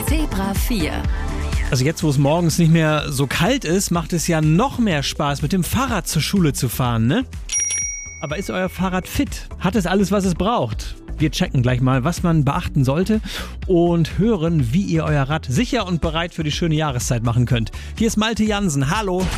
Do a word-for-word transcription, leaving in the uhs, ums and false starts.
Zebra vier. Also jetzt, wo es morgens nicht mehr so kalt ist, macht es ja noch mehr Spaß, mit dem Fahrrad zur Schule zu fahren, ne? Aber ist euer Fahrrad fit? Hat es alles, was es braucht? Wir checken gleich mal, was man beachten sollte und hören, wie ihr euer Rad sicher und bereit für die schöne Jahreszeit machen könnt. Hier ist Malte Jansen. Hallo!